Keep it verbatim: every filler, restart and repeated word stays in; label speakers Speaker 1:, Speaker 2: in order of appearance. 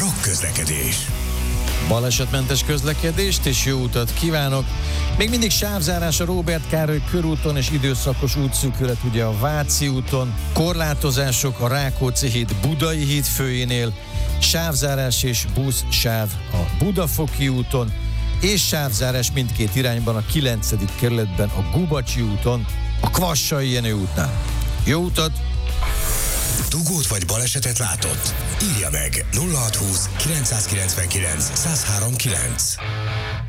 Speaker 1: Rock közlekedés.
Speaker 2: Balesetmentes közlekedést és jó utat kívánok! Még mindig sávzárás a Róbert Károly körúton és időszakos útszűkület ugye a Váci úton, korlátozások a Rákóczi híd Budai híd főjénél, sávzárás és buszsáv a Budafoki úton, és sávzárás mindkét irányban a kilencedik kerületben a Gubacsi úton, a Kvassai Jenő útnál. Jó utat!
Speaker 1: Dugót vagy balesetet látott? Írja meg nulla hatszázhúsz kilencszázkilencvenkilenc százhárom kilenc.